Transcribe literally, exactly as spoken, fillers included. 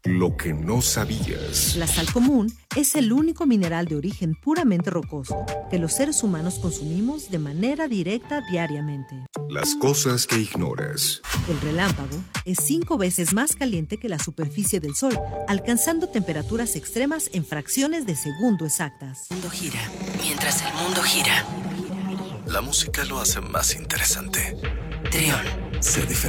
Lo que no sabías. La sal común es el único mineral de origen puramente rocoso que los seres humanos consumimos de manera directa diariamente. Las cosas que ignoras. El relámpago es cinco veces más caliente que la superficie del Sol, alcanzando temperaturas extremas en fracciones de segundo exactas. El mundo gira. Mientras el mundo gira, La música lo hace más interesante. Trión. Sé diferente.